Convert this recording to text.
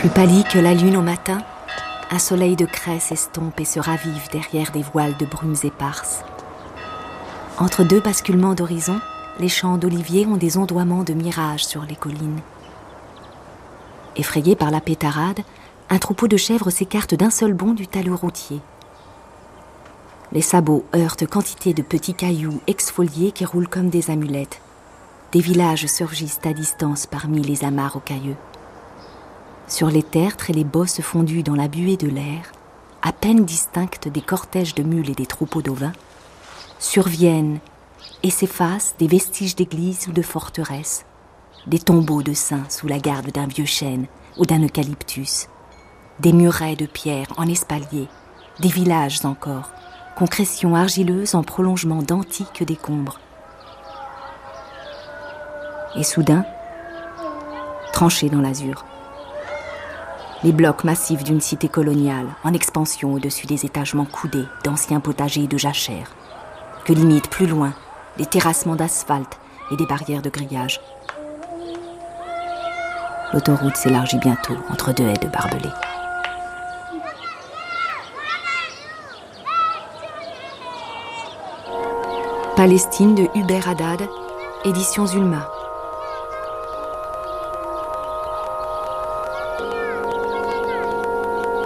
Plus pâli que la lune au matin, un soleil de craie s'estompe et se ravive derrière des voiles de brumes éparses. Entre deux basculements d'horizon, les champs d'oliviers ont des ondoiements de mirages sur les collines. Effrayé par la pétarade, un troupeau de chèvres s'écarte d'un seul bond du talus routier. Les sabots heurtent quantité de petits cailloux exfoliés qui roulent comme des amulettes. Des villages surgissent à distance parmi les amas rocailleux. Sur les tertres et les bosses fondues dans la buée de l'air, à peine distinctes des cortèges de mules et des troupeaux d'ovins, surviennent et s'effacent des vestiges d'églises ou de forteresses, des tombeaux de saints sous la garde d'un vieux chêne ou d'un eucalyptus, des murets de pierre en espalier, des villages encore, concrétions argileuses en prolongement d'antiques décombres. Et soudain, tranchés dans l'azur, les blocs massifs d'une cité coloniale en expansion au-dessus des étagements coudés d'anciens potagers de jachères, que limitent plus loin des terrassements d'asphalte et des barrières de grillage. L'autoroute s'élargit bientôt entre deux haies de barbelés. Palestine de Hubert Haddad, édition Zulma.